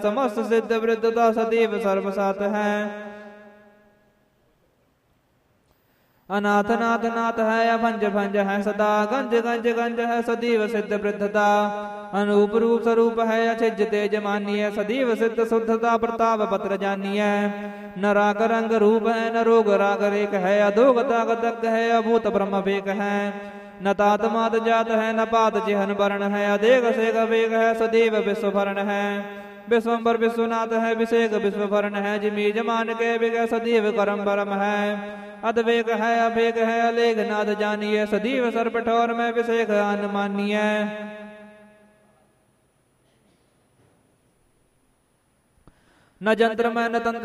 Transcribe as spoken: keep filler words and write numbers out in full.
समस्त सिद्ध वृद्धता सदैव सर्वसात है। अनाथ नाथ नाथ है अभंज भंज है सदा गंज गंज गंज है सदैव सिद्ध वृद्धता। अनूप रूप स्वरूप है अछिज तेज मानिय सदैव सिद्ध शुद्धता प्रताप पत्र जानिय। न राग रंग रूप है न रोग राग रेख है अधोगता गतक है अभूत ब्रह्म वेक है। न तात मात जात है न पात चिहन वर्ण है अदेग सेग वेग है सदैव विश्व भरण है। विश्वम्बर विश्वनाथ है विषेक विश्व भरण है जिमी जमान के विग सदैव करम परम है। अद्वेक है अभेक है अलेग नाद जानिए सदैव सर्पठौर में विषेक अन मानिय। न जंत्र में न तंत्र